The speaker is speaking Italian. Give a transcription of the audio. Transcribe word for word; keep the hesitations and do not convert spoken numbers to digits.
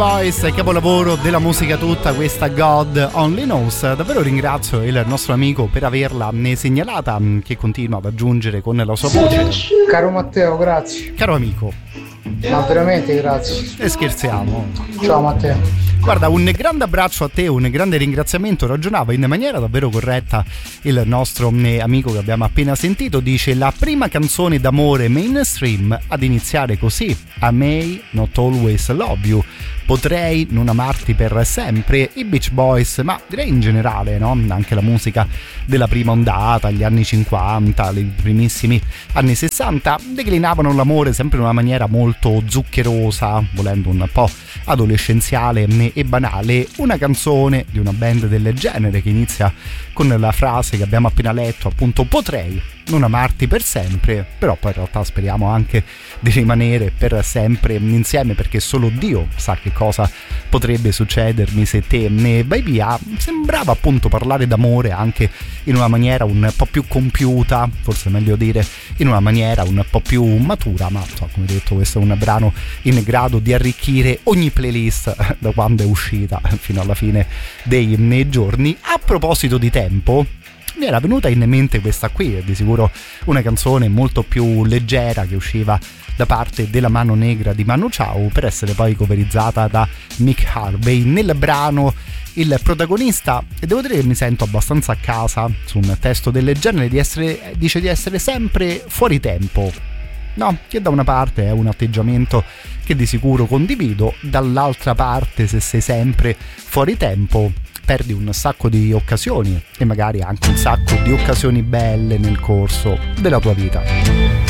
Boys, capolavoro della musica tutta, questa God Only Knows. Davvero ringrazio il nostro amico per averla segnalata, che continua ad aggiungere con la sua voce. Caro Matteo, grazie. Caro amico, ma veramente grazie. E scherziamo. Ciao Matteo. Guarda, un grande abbraccio a te, un grande ringraziamento. Ragionava in maniera davvero corretta il nostro amico che abbiamo appena sentito. Dice: la prima canzone d'amore mainstream ad iniziare così, I May Not Always Love You, potrei non amarti per sempre, i Beach Boys, ma direi in generale, no? Anche la musica della prima ondata, gli anni cinquanta, i primissimi anni sessanta, declinavano l'amore sempre in una maniera molto zuccherosa, volendo un po' adolescenziale e banale. Una canzone di una band del genere che inizia con la frase che abbiamo appena letto, appunto, potrei non amarti per sempre, però poi in realtà speriamo anche di rimanere per sempre insieme, perché solo Dio sa che cosa potrebbe succedermi se te ne vai via. Sembrava appunto parlare d'amore anche in una maniera un po' più compiuta, forse meglio dire in una maniera un po' più matura, ma so, come detto, questo è un brano in grado di arricchire ogni playlist da quando è uscita fino alla fine dei giorni. A proposito di tempo, mi era venuta in mente questa qui, è di sicuro una canzone molto più leggera che usciva da parte della Mano Negra di Manu Chao, per essere poi coverizzata da Mick Harvey. Nel brano il protagonista, e devo dire che mi sento abbastanza a casa su un testo del genere, di essere, dice di essere sempre fuori tempo. No, che da una parte è un atteggiamento che di sicuro condivido, dall'altra parte, se sei sempre fuori tempo, perdi un sacco di occasioni, e magari anche un sacco di occasioni belle nel corso della tua vita.